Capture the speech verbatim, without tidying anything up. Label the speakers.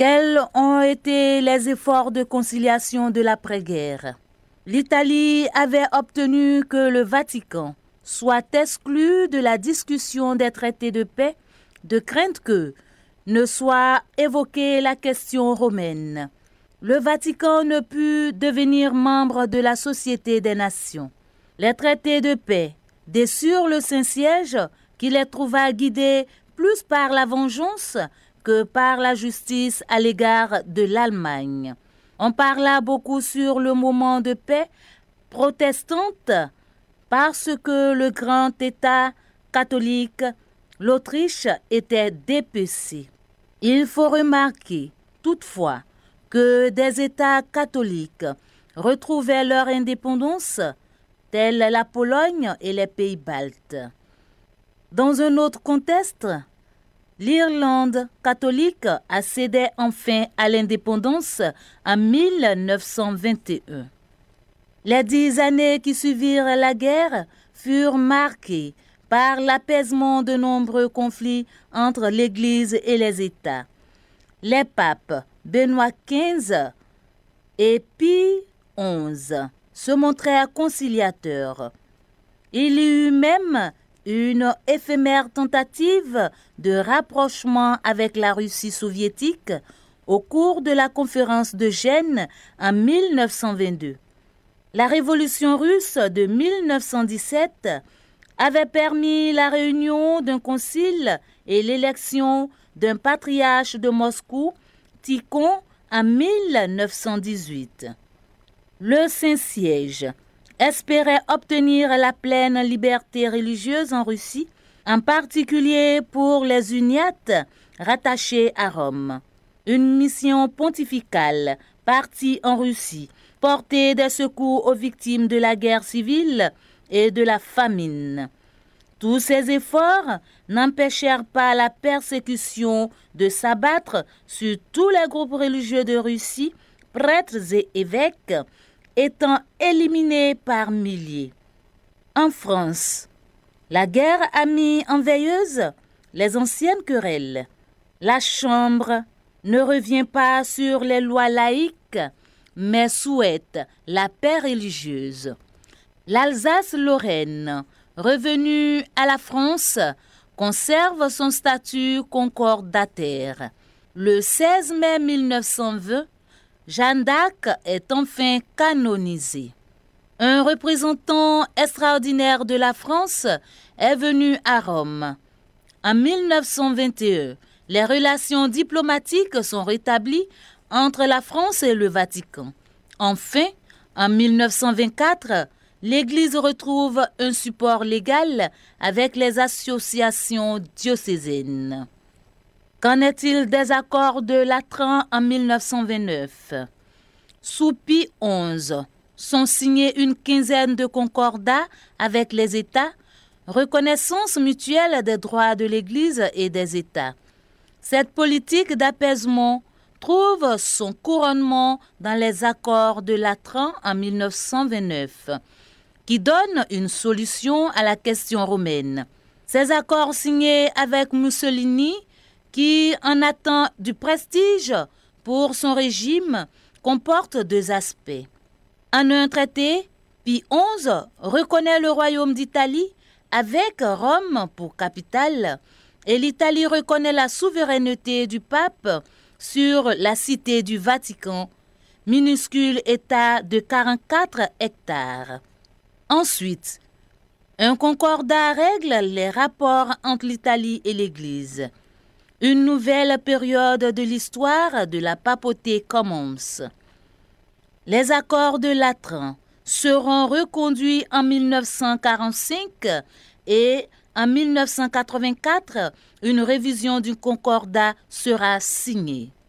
Speaker 1: Quels ont été les efforts de conciliation de l'après-guerre? L'Italie avait obtenu que le Vatican soit exclu de la discussion des traités de paix, de crainte que ne soit évoquée la question romaine. Le Vatican ne put devenir membre de la Société des Nations. Les traités de paix déçurent le Saint-Siège qui les trouva guidés plus par la vengeance que par la justice à l'égard de l'Allemagne. On parla beaucoup sur le moment de paix protestante parce que le grand État catholique, l'Autriche, était dépecé. Il faut remarquer, toutefois, que des États catholiques retrouvaient leur indépendance, tels la Pologne et les pays baltes. Dans un autre contexte, l'Irlande catholique a cédé enfin à l'indépendance en mille neuf cent vingt et un. Les dix années qui suivirent la guerre furent marquées par l'apaisement de nombreux conflits entre l'Église et les États. Les papes Benoît quinze et Pie onze se montrèrent conciliateurs. Il y eut même une éphémère tentative de rapprochement avec la Russie soviétique au cours de la conférence de Gênes en mille neuf cent vingt-deux. La révolution russe de mille neuf cent dix-sept avait permis la réunion d'un concile et l'élection d'un patriarche de Moscou, Tikhon, en mille neuf cent dix-huit. Le Saint-Siège espérait obtenir la pleine liberté religieuse en Russie, en particulier pour les uniates rattachés à Rome. Une mission pontificale partie en Russie portait des secours aux victimes de la guerre civile et de la famine. Tous ces efforts n'empêchèrent pas la persécution de s'abattre sur tous les groupes religieux de Russie, prêtres et évêques, étant éliminés par milliers. En France, la guerre a mis en veilleuse les anciennes querelles. La Chambre ne revient pas sur les lois laïques, mais souhaite la paix religieuse. L'Alsace-Lorraine, revenue à la France, conserve son statut concordataire. Le seize mai mille neuf cent vingt, Jeanne d'Arc est enfin canonisée. Un représentant extraordinaire de la France est venu à Rome. En mille neuf cent vingt et un, les relations diplomatiques sont rétablies entre la France et le Vatican. Enfin, en mille neuf cent vingt-quatre, l'Église retrouve un support légal avec les associations diocésaines. Qu'en est-il des accords de Latran en mille neuf cent vingt-neuf? Sous Pie onze, sont signés une quinzaine de concordats avec les États, reconnaissance mutuelle des droits de l'Église et des États. Cette politique d'apaisement trouve son couronnement dans les accords de Latran en mille neuf cent vingt-neuf, qui donnent une solution à la question romaine. Ces accords signés avec Mussolini, qui en attend du prestige pour son régime, comportent deux aspects. En un traité, Pie onze reconnaît le royaume d'Italie avec Rome pour capitale, et l'Italie reconnaît la souveraineté du pape sur la cité du Vatican, minuscule État de quarante-quatre hectares. Ensuite, un concordat règle les rapports entre l'Italie et l'Église. Une nouvelle période de l'histoire de la papauté commence. Les accords de Latran seront reconduits en mille neuf cent quarante-cinq et en mille neuf cent quatre-vingt-quatre, une révision du concordat sera signée.